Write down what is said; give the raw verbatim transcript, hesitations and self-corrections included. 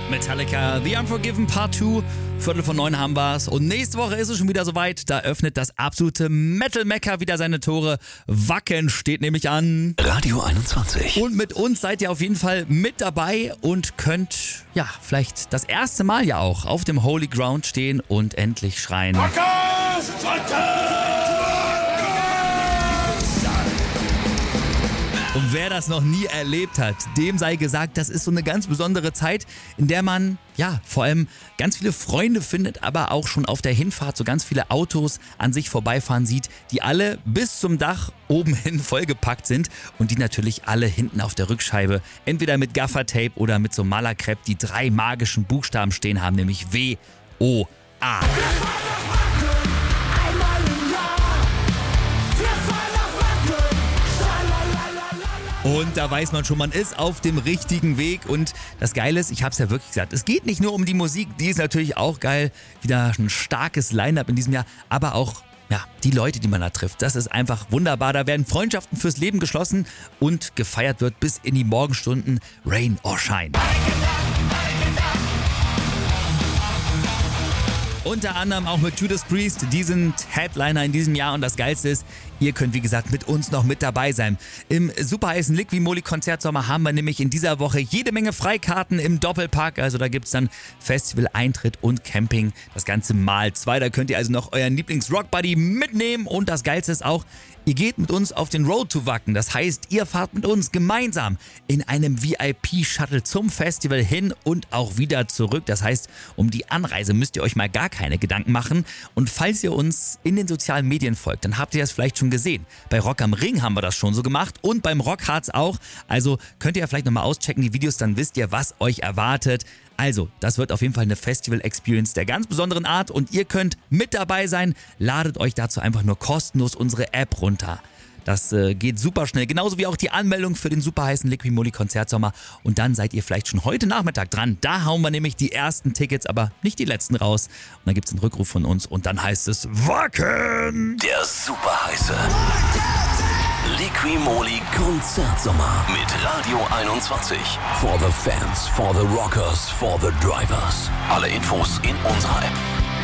Metallica, The Unforgiven Part zwei. Viertel von neun haben wir's. Und nächste Woche ist es schon wieder soweit. Da öffnet das absolute Metal-Mecker wieder seine Tore. Wacken steht nämlich an. Radio einundzwanzig. Und mit uns seid ihr auf jeden Fall mit dabei und könnt, ja, vielleicht das erste Mal ja auch auf dem Holy Ground stehen und endlich schreien. Wackers! Wackers! Und wer das noch nie erlebt hat, dem sei gesagt, das ist so eine ganz besondere Zeit, in der man, ja, vor allem ganz viele Freunde findet, aber auch schon auf der Hinfahrt so ganz viele Autos an sich vorbeifahren sieht, die alle bis zum Dach oben hin vollgepackt sind und die natürlich alle hinten auf der Rückscheibe entweder mit Gaffertape oder mit so Malerkrepp die drei magischen Buchstaben stehen haben, nämlich W O A. Und da weiß man schon, man ist auf dem richtigen Weg. Und das Geile ist, ich habe es ja wirklich gesagt, es geht nicht nur um die Musik, die ist natürlich auch geil. Wieder ein starkes Line-Up in diesem Jahr, aber auch ja, die Leute, die man da trifft. Das ist einfach wunderbar. Da werden Freundschaften fürs Leben geschlossen und gefeiert wird bis in die Morgenstunden, Rain or Shine. Unter anderem auch mit Judas Priest, die sind Headliner in diesem Jahr und das Geilste ist, ihr könnt wie gesagt mit uns noch mit dabei sein. Im super heißen Liqui-Moly Konzertsommer haben wir nämlich in dieser Woche jede Menge Freikarten im Doppelpack, also da gibt's dann Festival-Eintritt und Camping, das Ganze mal zwei, da könnt ihr also noch euren Lieblings-Rock-Buddy mitnehmen und das Geilste ist auch, ihr geht mit uns auf den Road to Wacken, das heißt, ihr fahrt mit uns gemeinsam in einem V I P-Shuttle zum Festival hin und auch wieder zurück. Das heißt, um die Anreise müsst ihr euch mal gar keine Gedanken machen. Und falls ihr uns in den sozialen Medien folgt, dann habt ihr das vielleicht schon gesehen. Bei Rock am Ring haben wir das schon so gemacht und beim Rockharz auch. Also könnt ihr ja vielleicht nochmal auschecken, die Videos, dann wisst ihr, was euch erwartet. Also, das wird auf jeden Fall eine Festival-Experience der ganz besonderen Art und ihr könnt mit dabei sein. Ladet euch dazu einfach nur kostenlos unsere App runter. Das äh, geht super schnell, genauso wie auch die Anmeldung für den super heißen Liqui-Moly Konzertsommer. Und dann seid ihr vielleicht schon heute Nachmittag dran. Da hauen wir nämlich die ersten Tickets, aber nicht die letzten raus. Und dann gibt es einen Rückruf von uns und dann heißt es Wacken! Der super heiße Liqui-Moly Konzertsommer mit Radio einundzwanzig. For the fans, for the rockers, for the drivers. Alle Infos in unserer App.